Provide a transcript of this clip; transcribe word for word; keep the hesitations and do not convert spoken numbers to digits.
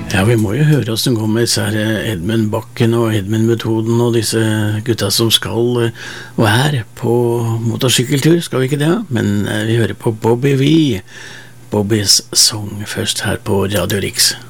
Ja, vi må jo høre hvordan det går med disse her Edmund Bakken og Edmund-metoden og disse gutta som skal eh, og er på motorsykkeltur, skal vi ikke det? Men eh, vi hører på Bobby V, Bobbys Song først her på Radio Riks.